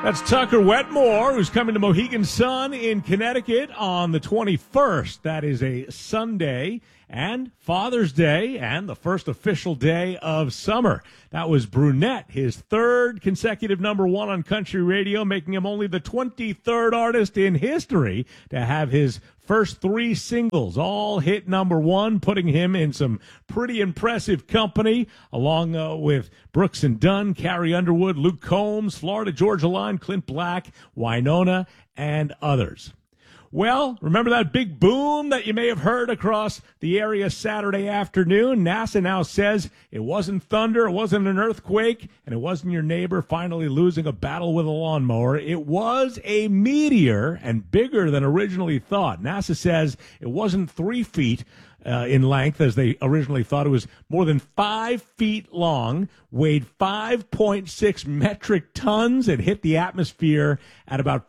That's Tucker Wetmore, who's coming to Mohegan Sun in Connecticut on the 21st. That is a Sunday and Father's Day and the first official day of summer. That was Brunette, his third consecutive number one on country radio, making him only the 23rd artist in history to have his first three singles all hit number one, putting him in some pretty impressive company, along with Brooks and Dunn, Carrie Underwood, Luke Combs, Florida Georgia Line, Clint Black, Winona, and others. Well, remember that big boom that you may have heard across the area Saturday afternoon? NASA now says it wasn't thunder, it wasn't an earthquake, and it wasn't your neighbor finally losing a battle with a lawnmower. It was a meteor, and bigger than originally thought. NASA says it wasn't 3 feet in length, as they originally thought. It was more than 5 feet long, weighed 5.6 metric tons, and hit the atmosphere at about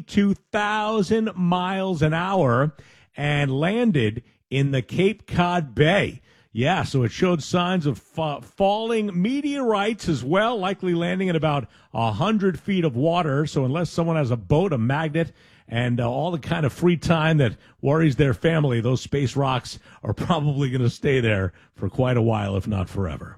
42,000 miles an hour and landed in the Cape Cod Bay. Yeah, so it showed signs of falling meteorites as well, likely landing at about 100 feet of water. So unless someone has a boat, a magnet, and all the kind of free time that worries their family, those space rocks are probably going to stay there for quite a while, if not forever.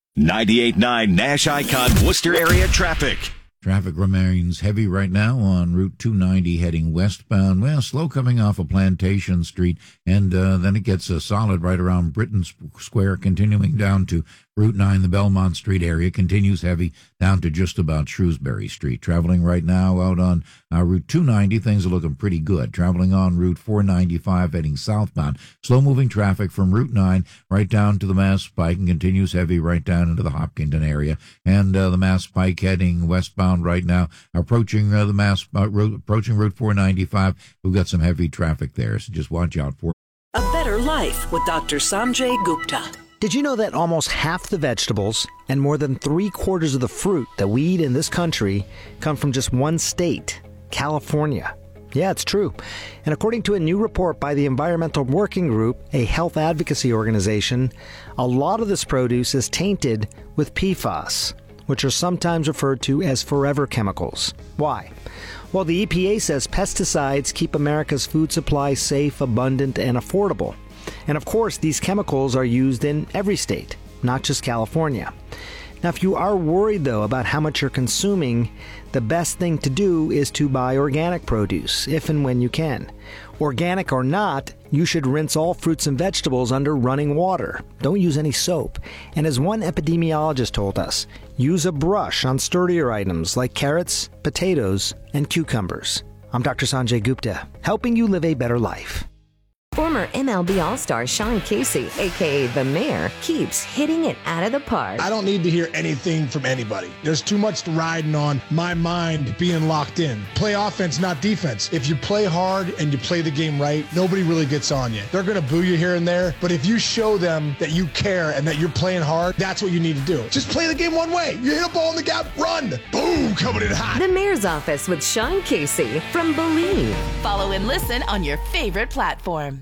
98.9 Nash Icon Worcester area traffic. Traffic remains heavy right now on Route 290 heading westbound. Well, slow coming off of Plantation Street, and then it gets solid right around Britain Square, continuing down to Route 9, the Belmont Street area, continues heavy down to just about Shrewsbury Street. Traveling right now out on Route 290, things are looking pretty good. Traveling on Route 495 heading southbound. Slow-moving traffic from Route 9 right down to the Mass Pike and continues heavy right down into the Hopkinton area. And the Mass Pike heading westbound right now, approaching approaching Route 495. We've got some heavy traffic there, so just watch out for it. A Better Life with Dr. Sanjay Gupta. Did you know that almost half the vegetables and more than 3/4 of the fruit that we eat in this country come from just one state, California? Yeah, it's true. And according to a new report by the Environmental Working Group, a health advocacy organization, a lot of this produce is tainted with PFAS, which are sometimes referred to as forever chemicals. Why? Well, the EPA says pesticides keep America's food supply safe, abundant, and affordable. And of course, these chemicals are used in every state, not just California. Now, if you are worried, though, about how much you're consuming, the best thing to do is to buy organic produce, if and when you can. Organic or not, you should rinse all fruits and vegetables under running water. Don't use any soap. And as one epidemiologist told us, use a brush on sturdier items like carrots, potatoes, and cucumbers. I'm Dr. Sanjay Gupta, helping you live a better life. Former MLB All-Star Sean Casey, a.k.a. The Mayor, keeps hitting it out of the park. I don't need to hear anything from anybody. There's too much riding on my mind being locked in. Play offense, not defense. If you play hard and you play the game right, nobody really gets on you. They're going to boo you here and there, but if you show them that you care and that you're playing hard, that's what you need to do. Just play the game one way. You hit a ball in the gap, run. Boom, coming in hot. The Mayor's Office with Sean Casey from Believe. Follow and listen on your favorite platform.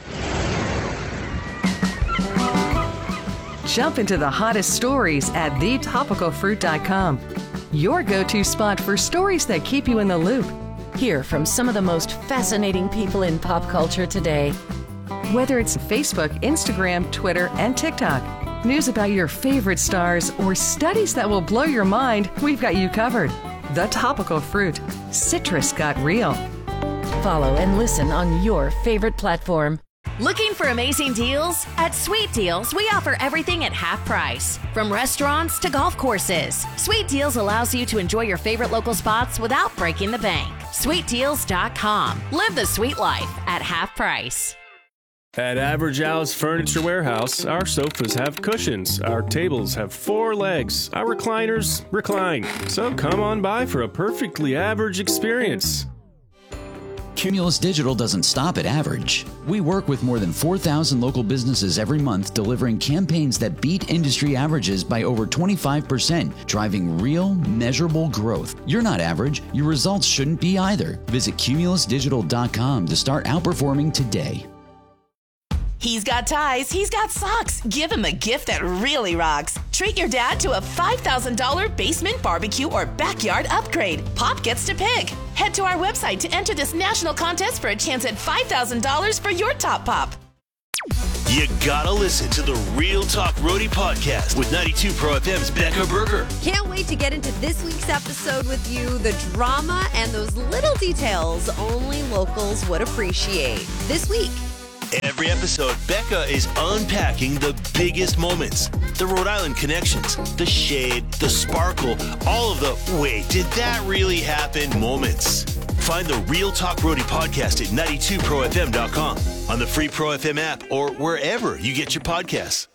Jump into the hottest stories at thetopicalfruit.com. Your go-to spot for stories that keep you in the loop. Hear from some of the most fascinating people in pop culture today. Whether it's Facebook, Instagram, Twitter, and TikTok, news about your favorite stars, or studies that will blow your mind, we've got you covered. The Topical Fruit. Citrus got real. Follow and listen on your favorite platform. Looking for amazing deals? At Sweet Deals, we offer everything at half price. From restaurants to golf courses, Sweet Deals allows you to enjoy your favorite local spots without breaking the bank. SweetDeals.com. Live the sweet life at half price. At Average Al's Furniture Warehouse, our sofas have cushions, our tables have 4 legs, our recliners recline. So come on by for a perfectly average experience. Cumulus Digital doesn't stop at average. We work with more than 4,000 local businesses every month, delivering campaigns that beat industry averages by over 25%, driving real, measurable growth. You're not average. Your results shouldn't be either. Visit cumulusdigital.com to start outperforming today. He's got ties, he's got socks. Give him a gift that really rocks. Treat your dad to a $5,000 basement barbecue or backyard upgrade. Pop gets to pick. Head to our website to enter this national contest for a chance at $5,000 for your top pop. You gotta listen to the Real Talk Roadie podcast with 92 Pro FM's Becca Berger. Can't wait to get into this week's episode with you. The drama and those little details only locals would appreciate. This week. Every episode, Becca is unpacking the biggest moments. The Rhode Island connections, the shade, the sparkle, all of the wait, did that really happen moments. Find the Real Talk Roadie podcast at 92profm.com, on the free Pro FM app, or wherever you get your podcasts.